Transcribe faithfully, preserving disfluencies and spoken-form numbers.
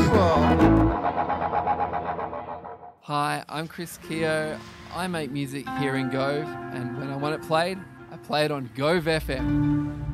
Central. Hi, I'm Chris Keogh. I make music here in Gove, and when I want it played, I play it on Gove F M.